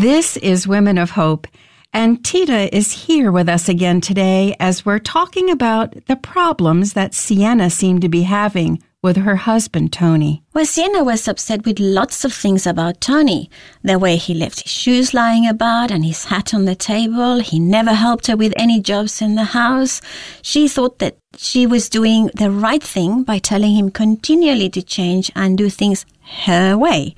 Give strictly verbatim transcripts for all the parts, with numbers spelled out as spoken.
This is Women of Hope, and Tita is here with us again today as we're talking about the problems that Sienna seemed to be having with her husband, Tony. Well, Sienna was upset with lots of things about Tony. The way he left his shoes lying about and his hat on the table. He never helped her with any jobs in the house. She thought that she was doing the right thing by telling him continually to change and do things her way.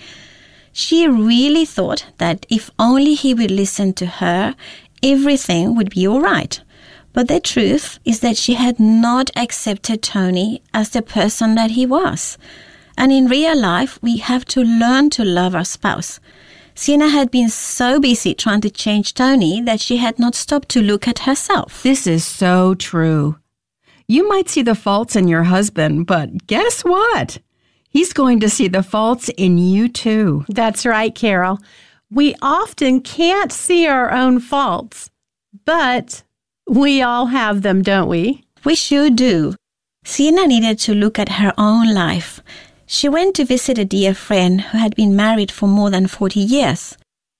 She really thought that if only he would listen to her, everything would be all right. But the truth is that she had not accepted Tony as the person that he was. And in real life, we have to learn to love our spouse. Sienna had been so busy trying to change Tony that she had not stopped to look at herself. This is so true. You might see the faults in your husband, but guess what? He's going to see the faults in you too. That's right, Carol. We often can't see our own faults, but we all have them, don't we? We sure do. Sienna needed to look at her own life. She went to visit a dear friend who had been married for more than forty years.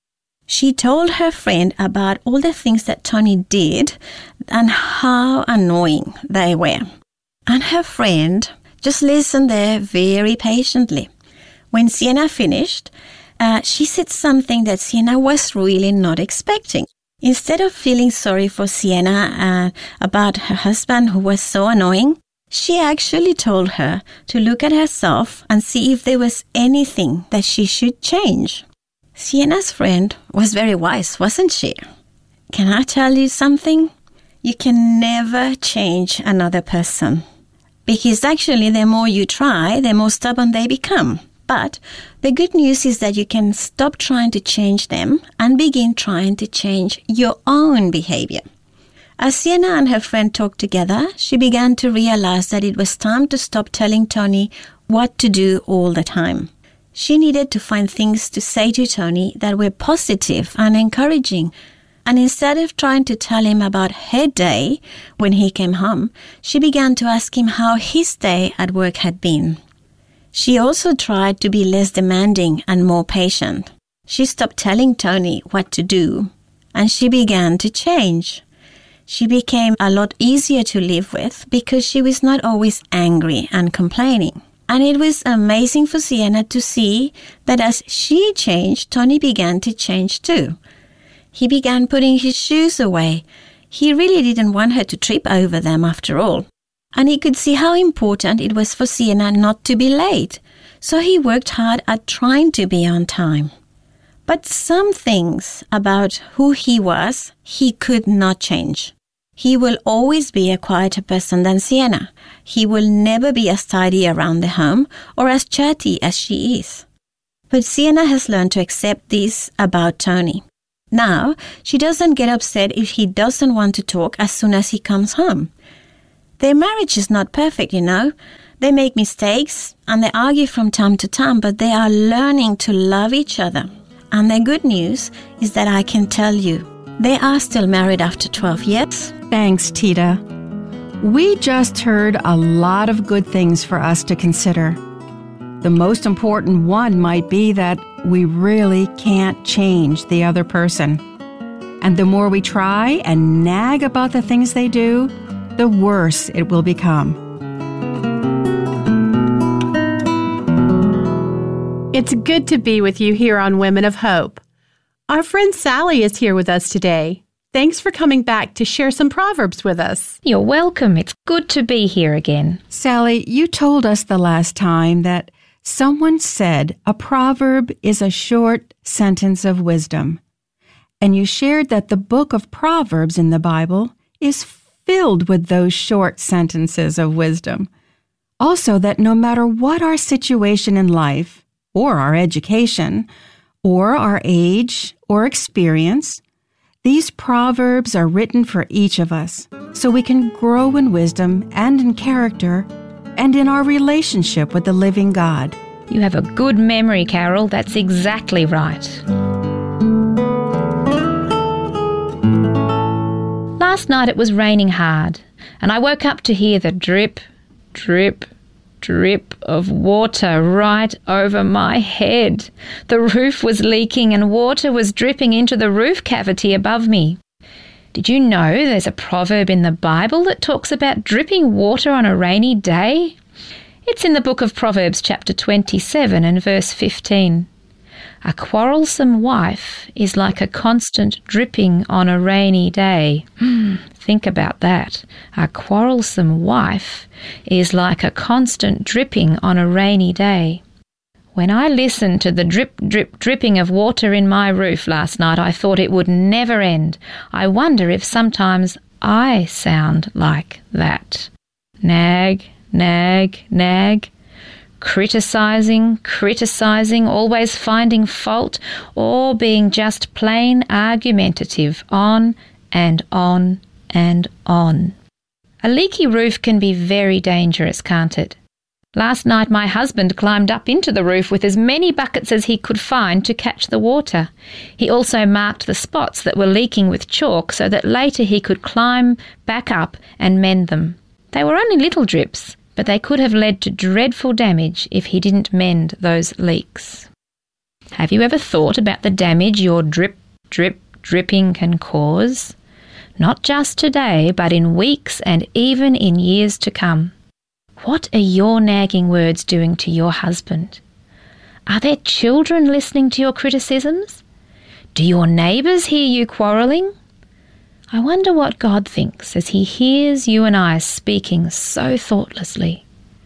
She told her friend about all the things that Tony did and how annoying they were. And her friend just listened there very patiently. When Sienna finished, uh, she said something that Sienna was really not expecting. Instead of feeling sorry for Sienna uh, about her husband who was so annoying, she actually told her to look at herself and see if there was anything that she should change. Sienna's friend was very wise, wasn't she? Can I tell you something? You can never change another person. Because actually, the more you try, the more stubborn they become. But the good news is that you can stop trying to change them and begin trying to change your own behavior. As Sienna and her friend talked together, she began to realize that it was time to stop telling Tony what to do all the time. She needed to find things to say to Tony that were positive and encouraging. And instead of trying to tell him about her day when he came home, she began to ask him how his day at work had been. She also tried to be less demanding and more patient. She stopped telling Tony what to do, and she began to change. She became a lot easier to live with because she was not always angry and complaining. And it was amazing for Sienna to see that as she changed, Tony began to change too. He began putting his shoes away. He really didn't want her to trip over them after all. And he could see how important it was for Sienna not to be late. So he worked hard at trying to be on time. But some things about who he was, he could not change. He will always be a quieter person than Sienna. He will never be as tidy around the home or as chatty as she is. But Sienna has learned to accept this about Tony. Now, she doesn't get upset if he doesn't want to talk as soon as he comes home. Their marriage is not perfect, you know. They make mistakes and they argue from time to time, but they are learning to love each other. And the good news is that I can tell you, they are still married after twelve years. Thanks, Tita. We just heard a lot of good things for us to consider. The most important one might be that we really can't change the other person. And the more we try and nag about the things they do, the worse it will become. It's good to be with you here on Women of Hope. Our friend Sally is here with us today. Thanks for coming back to share some Proverbs with us. You're welcome. It's good to be here again. Sally, you told us the last time that someone said a proverb is a short sentence of wisdom. And you shared that the book of Proverbs in the Bible is filled with those short sentences of wisdom. Also, that no matter what our situation in life, or our education, or our age, or experience, these proverbs are written for each of us, so we can grow in wisdom and in character, and in our relationship with the living God. You have a good memory, Carol. That's exactly right. Last night it was raining hard, and I woke up to hear the drip, drip, drip of water right over my head. The roof was leaking and water was dripping into the roof cavity above me. Did you know there's a proverb in the Bible that talks about dripping water on a rainy day? It's in the book of Proverbs chapter twenty-seven and verse fifteen. A quarrelsome wife is like a constant dripping on a rainy day. Think about that. A quarrelsome wife is like a constant dripping on a rainy day. When I listened to the drip, drip, dripping of water in my roof last night, I thought it would never end. I wonder if sometimes I sound like that. Nag, nag, nag. Criticising, criticising, always finding fault, or being just plain argumentative on and on and on. A leaky roof can be very dangerous, can't it? Last night my husband climbed up into the roof with as many buckets as he could find to catch the water. He also marked the spots that were leaking with chalk so that later he could climb back up and mend them. They were only little drips, but they could have led to dreadful damage if he didn't mend those leaks. Have you ever thought about the damage your drip, drip, dripping can cause? Not just today, but in weeks and even in years to come. What are your nagging words doing to your husband? Are there children listening to your criticisms? Do your neighbours hear you quarrelling? I wonder what God thinks as he hears you and I speaking so thoughtlessly.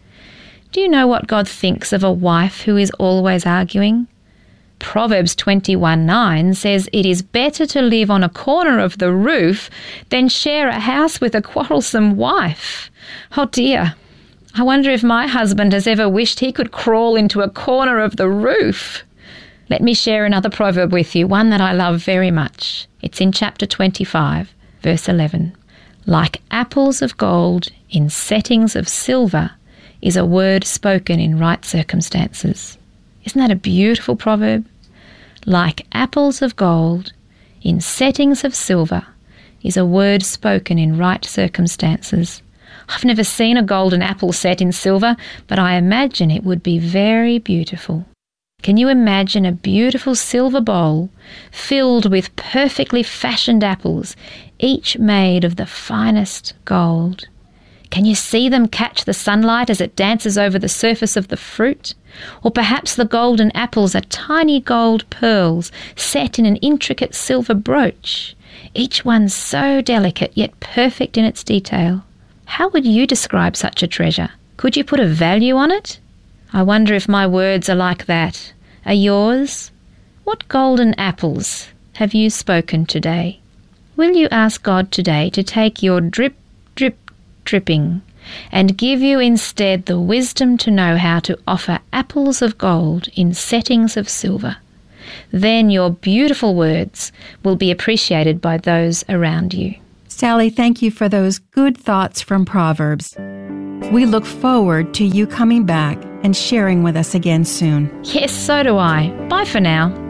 Do you know what God thinks of a wife who is always arguing? Proverbs twenty-one nine says it is better to live on a corner of the roof than share a house with a quarrelsome wife. Oh dear, I wonder if my husband has ever wished he could crawl into a corner of the roof. Let me share another proverb with you, one that I love very much. It's in chapter twenty-five, verse eleven. Like apples of gold in settings of silver is a word spoken in right circumstances. Isn't that a beautiful proverb? Like apples of gold in settings of silver is a word spoken in right circumstances. I've never seen a golden apple set in silver, but I imagine it would be very beautiful. Can you imagine a beautiful silver bowl filled with perfectly fashioned apples, each made of the finest gold? Can you see them catch the sunlight as it dances over the surface of the fruit? Or perhaps the golden apples are tiny gold pearls set in an intricate silver brooch, each one so delicate yet perfect in its detail. How would you describe such a treasure? Could you put a value on it? I wonder if my words are like that. Are yours? What golden apples have you spoken today? Will you ask God today to take your drip, drip, dripping and give you instead the wisdom to know how to offer apples of gold in settings of silver? Then your beautiful words will be appreciated by those around you. Sally, thank you for those good thoughts from Proverbs. We look forward to you coming back and sharing with us again soon. Yes, so do I. Bye for now.